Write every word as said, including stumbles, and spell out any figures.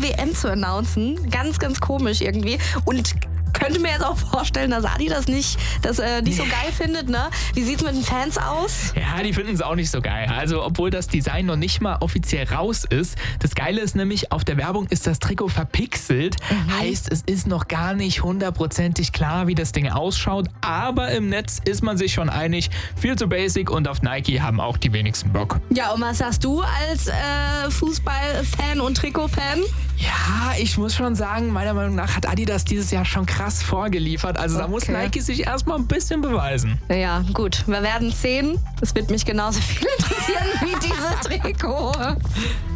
W M zu announcen. Ganz, ganz komisch irgendwie. Und könnte mir jetzt auch vorstellen, dass Adi das nicht, das, äh, nicht so geil findet, ne? Wie sieht's mit den Fans aus? Ja, die finden es auch nicht so geil. Also, obwohl das Design noch nicht mal offiziell raus ist. Das Geile ist nämlich, auf der Werbung ist das Trikot verpixelt. Mhm. Heißt, es ist noch gar nicht hundertprozentig klar, wie das Ding ausschaut. Aber im Netz ist man sich schon einig. Viel zu basic und auf Nike haben auch die wenigsten Bock. Ja, und was sagst du als äh, Fußballfan und Trikotfan? Ja, ich muss schon sagen, meiner Meinung nach hat Adidas dieses Jahr schon krass vorgeliefert. Also okay. Da muss Nike sich erstmal ein bisschen beweisen. Ja, gut. Wir werden sehen. Es wird mich genauso viel interessieren wie dieses Trikot.